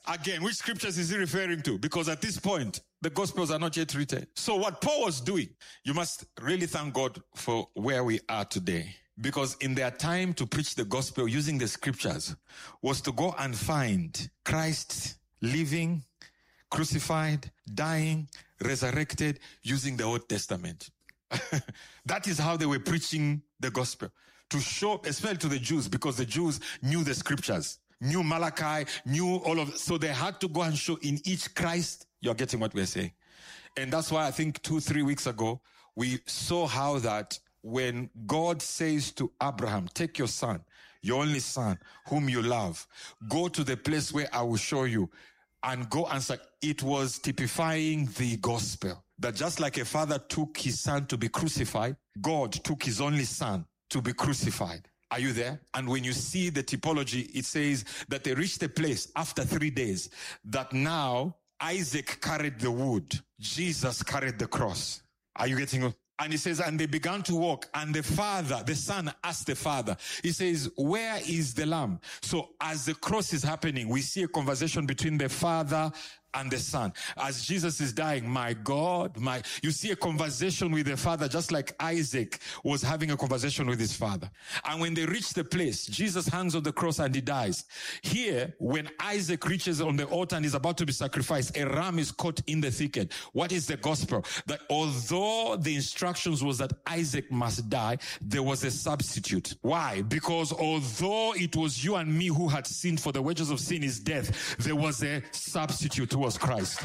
Again, which scriptures is he referring to? Because at this point, the Gospels are not yet written. So what Paul was doing, you must really thank God for where we are today. Because in their time to preach the gospel using the scriptures was to go and find Christ living, crucified, dying, resurrected using the Old Testament. That is how they were preaching the gospel. To show, especially to the Jews, because the Jews knew the scriptures, knew Malachi, knew all of, so they had to go and show in each Christ. You're getting what we're saying. And that's why I think 2-3 weeks ago, we saw how that when God says to Abraham, take your son, your only son, whom you love, go to the place where I will show you, and go and say, it was typifying the gospel. That just like a father took his son to be crucified, God took his only son to be crucified. Are you there? And when you see the typology, it says that they reached a place after 3 days that now Isaac carried the wood, Jesus carried the cross. Are you getting it? And he says, and they began to walk, and the son asked the father, he says, where is the lamb? So as the cross is happening, we see a conversation between the father and the son. As Jesus is dying, my God, you see a conversation with the father, just like Isaac was having a conversation with his father. And when they reach the place, Jesus hangs on the cross and he dies. Here, when Isaac reaches on the altar and is about to be sacrificed, a ram is caught in the thicket. What is the gospel? That although the instructions was that Isaac must die, there was a substitute. Why? Because although it was you and me who had sinned, for the wages of sin is death, there was a substitute who was Christ.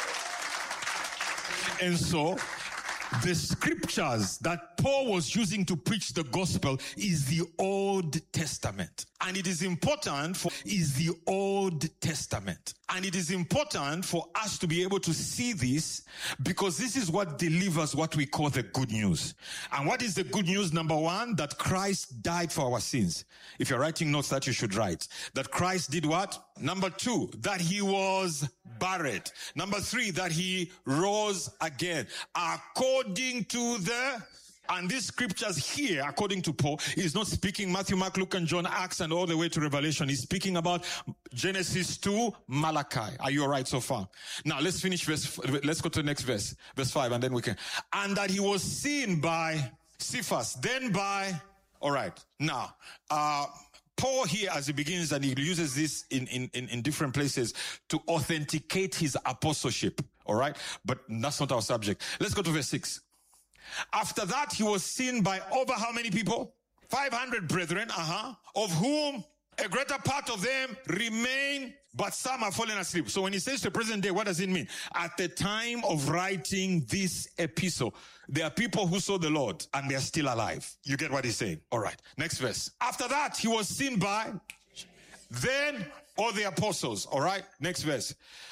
And so, the scriptures that Paul was using to preach the gospel is the Old Testament. And it is important for the Old Testament. And it is important for us to be able to see this, because this is what delivers what we call the good news. And what is the good news? Number one, that Christ died for our sins. If you're writing notes, that you should write. That Christ did what? Number two, that he was buried. Number three, that he rose again. According to and these scriptures here, according to Paul, is not speaking Matthew, Mark, Luke, and John, Acts, and all the way to Revelation. He's speaking about Genesis to Malachi. Are you all right so far? Now, let's finish let's go to the next verse 5, and then we can. And that he was seen by Cephas, then by, all right. Now, Paul here, as he begins, and he uses this in different places to authenticate his apostleship. All right. But that's not our subject. Let's go to verse 6. After that, he was seen by over how many people? 500 brethren, of whom a greater part of them remain, but some are fallen asleep. So when he says to the present day, what does it mean? At the time of writing this epistle, there are people who saw the Lord and they are still alive. You get what he's saying? All right. Next verse. After that, he was seen by then all the apostles. All right. Next verse.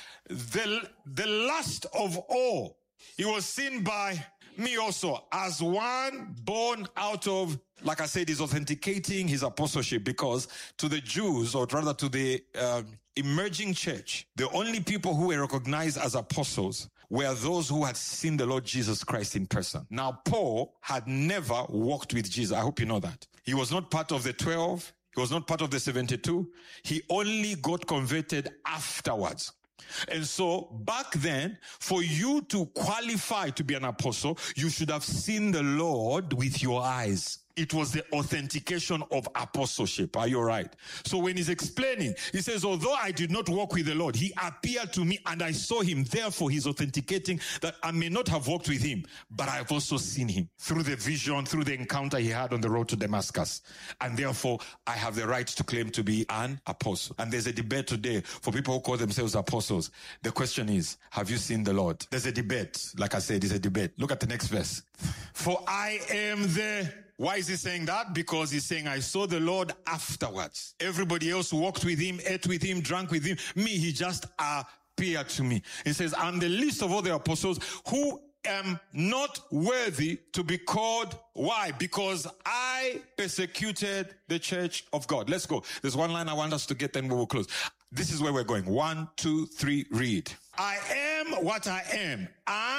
The last of all, he was seen by me also, as one born out of, like I said, he's authenticating his apostleship, because to the Jews, or rather to the emerging church, the only people who were recognized as apostles were those who had seen the Lord Jesus Christ in person. Now, Paul had never walked with Jesus. I hope you know that. He was not part of the 12. He was not part of the 72. He only got converted afterwards. And so back then, for you to qualify to be an apostle, you should have seen the Lord with your eyes. It was the authentication of apostleship. Are you all right? So when he's explaining, he says, although I did not walk with the Lord, he appeared to me and I saw him. Therefore, he's authenticating that I may not have walked with him, but I've also seen him through the vision, through the encounter he had on the road to Damascus. And therefore, I have the right to claim to be an apostle. And there's a debate today for people who call themselves apostles. The question is, have you seen the Lord? There's a debate. Like I said, it's a debate. Look at the next verse. For I am Why is he saying that? Because he's saying, I saw the Lord afterwards. Everybody else walked with him, ate with him, drank with him. Me, he just appeared to me. He says, I'm the least of all the apostles who am not worthy to be called. Why? Because I persecuted the church of God. Let's go. There's one line I want us to get, then we will close. This is where we're going. 1, 2, 3, read. I am what I am,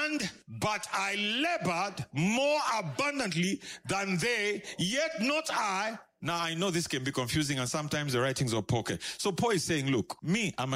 but I labored more abundantly than they, yet not I. Now I know this can be confusing and sometimes the writings are pocket. So Paul is saying, look, me, I'm